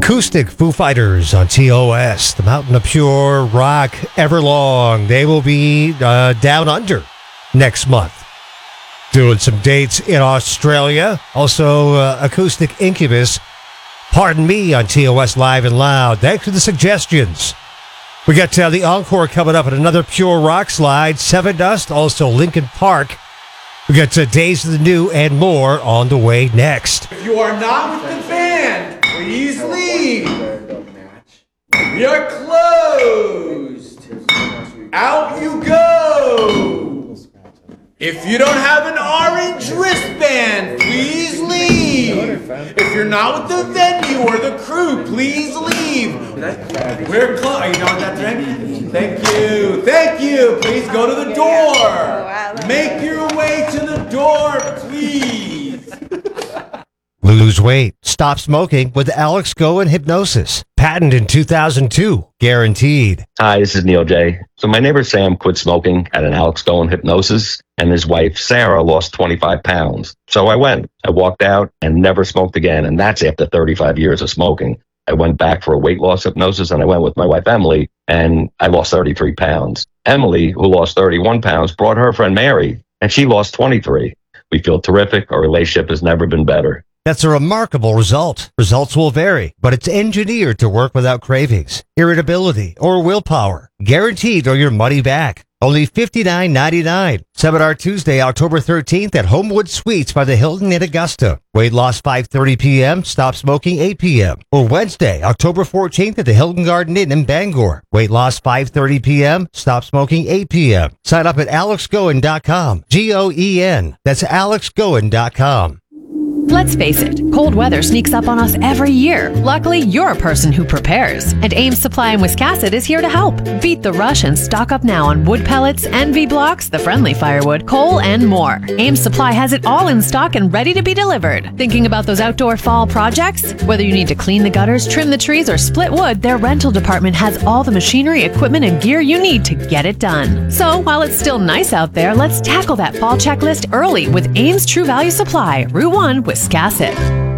Acoustic Foo Fighters on TOS, the mountain of pure rock, Everlong. They will be down under next month. Doing some dates in Australia. Also, Acoustic Incubus, Pardon Me on TOS Live and Loud. Thanks for the suggestions. We got the encore coming up at another pure rock slide. Seven Dust, also Linkin Park. We got Days of the New and more on the way next. If you are not with the band, please leave. We are closed. Out you go. If you don't have an orange wristband, please leave. If you're not with the venue or the crew, please leave. We're closed. You know what that's right? Thank you. Thank you. Please go to the door. Make your way to the door, please. Lose weight. Stop smoking with Alex Go and Hypnosis. Patent in 2002. Guaranteed. Hi, this is Neil J. So my neighbor Sam quit smoking at an Alex Go and Hypnosis, and his wife Sarah lost 25 pounds. So I went. I walked out and never smoked again, and that's after 35 years of smoking. I went back for a weight loss hypnosis, and I went with my wife Emily, and I lost 33 pounds. Emily, who lost 31 pounds, brought her friend Mary, and she lost 23. We feel terrific. Our relationship has never been better. That's a remarkable result. Results will vary, but it's engineered to work without cravings, irritability, or willpower. Guaranteed or your money back. Only $59.99. Seminar Tuesday, October 13th at Homewood Suites by the Hilton in Augusta. Weight loss 5:30 p.m., stop smoking 8 p.m. Or Wednesday, October 14th at the Hilton Garden Inn in Bangor. Weight loss 5:30 p.m., stop smoking 8 p.m. Sign up at alexgoen.com. Goen. That's alexgoen.com. Let's face it, cold weather sneaks up on us every year. Luckily, you're a person who prepares. And Ames Supply in Wiscasset is here to help. Beat the rush and stock up now on wood pellets, NV blocks, the friendly firewood, coal, and more. Ames Supply has it all in stock and ready to be delivered. Thinking about those outdoor fall projects? Whether you need to clean the gutters, trim the trees, or split wood, their rental department has all the machinery, equipment, and gear you need to get it done. So, while it's still nice out there, let's tackle that fall checklist early with Ames True Value Supply, Route 1, Wiscasset.